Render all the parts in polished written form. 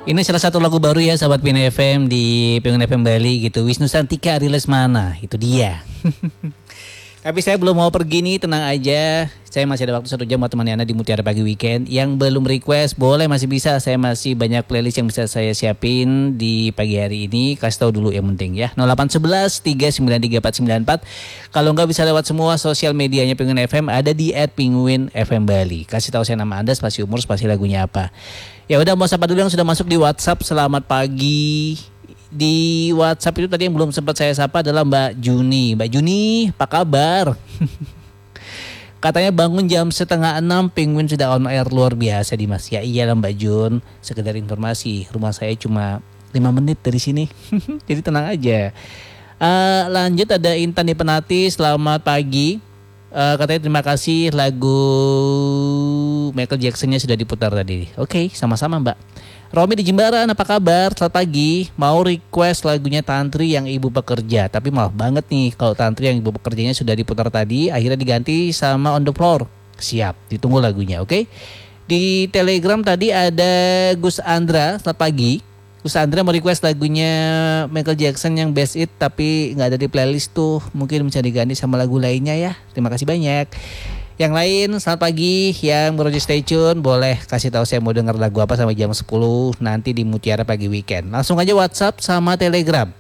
Ini salah satu lagu baru ya sahabat Pina FM di Pengen FM Bali gitu. Wisnu Santika Riles Mana, itu dia. Tapi saya belum mau pergi nih, tenang aja. Saya masih ada waktu 1 jam buat temani Anda di Mutiara Pagi Weekend. Yang belum request boleh, masih bisa. Saya masih banyak playlist yang bisa saya siapin di pagi hari ini. Kasih tahu dulu yang penting ya. 0811 393 494. Kalau nggak bisa lewat semua sosial medianya Penguin FM, ada di @penguin_fm Bali. Kasih tahu saya nama Anda, spasi umur, spasi lagunya apa. Ya udah, mau sapa dulu yang sudah masuk di WhatsApp. Selamat pagi. Di WhatsApp itu tadi yang belum sempat saya sapa adalah Mbak Juni. Mbak Juni, apa kabar? Katanya bangun jam 5:30, Penguin sudah on air, luar biasa Dimas. Ya iyalah Mbak Jun, sekedar informasi, rumah saya cuma 5 menit dari sini. Jadi tenang aja. Lanjut ada Intan di Penati, selamat pagi. Katanya terima kasih, lagu Michael Jackson-nya sudah diputar tadi. Oke, sama-sama Mbak. Romi di Jimbaran, apa kabar? Selamat pagi. Mau request lagunya Tantri yang Ibu Pekerja. Tapi maaf banget nih kalau Tantri yang Ibu Pekerjanya sudah diputar tadi, akhirnya diganti sama On The Floor. Siap, ditunggu lagunya, oke? Di Telegram tadi ada Gus Andra, selamat pagi. Gus Andra mau request lagunya Michael Jackson yang Best It, tapi nggak ada di playlist tuh. Mungkin bisa diganti sama lagu lainnya ya. Terima kasih banyak. Yang lain, selamat pagi. Yang baru di stay tune, boleh kasih tahu saya mau denger lagu apa sampai jam 10 nanti di Mutiara Pagi Weekend. Langsung aja WhatsApp sama Telegram.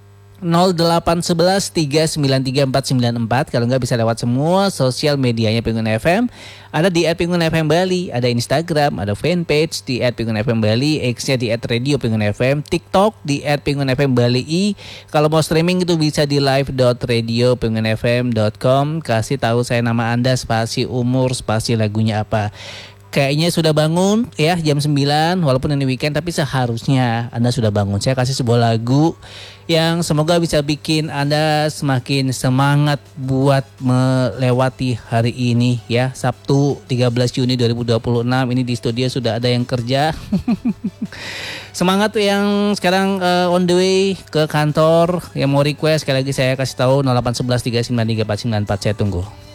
0811 393 494. Kalau nggak bisa lewat semua sosial medianya Penguin FM. Ada di @penguin_fm Bali, ada Instagram, ada fanpage di @penguin_fm Bali, X-nya di @radio Penguin FM, TikTok di @penguin_fm Bali I. Kalau mau streaming itu bisa di live.radiopenguinfm.com. Kasih tahu saya nama Anda, spasi umur, spasi lagunya apa. Kayaknya sudah bangun ya jam 9 walaupun ini weekend, tapi seharusnya Anda sudah bangun. Saya kasih sebuah lagu yang semoga bisa bikin Anda semakin semangat buat melewati hari ini ya. Sabtu 13 Juni 2026 ini di studio sudah ada yang kerja. Semangat yang sekarang on the way ke kantor, yang mau request sekali lagi saya kasih tahu 0811 393 494. Saya tunggu.